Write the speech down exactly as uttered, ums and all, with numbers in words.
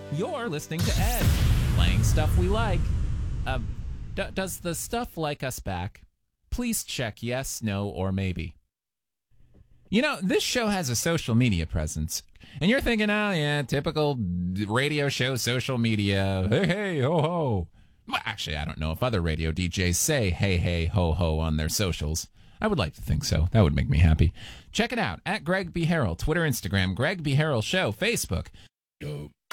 You're listening to Ed, playing stuff we like. Uh, d- does the stuff like us back? Please check yes, no, or maybe. You know, this show has a social media presence. And you're thinking, oh, yeah, typical radio show social media. Hey, hey, ho, ho. Well, actually, I don't know if other radio D Js say hey, hey, ho, ho on their socials. I would like to think so. That would make me happy. Check it out at Greg B. Harrell, Twitter, Instagram, Greg B. Harrell Show, Facebook.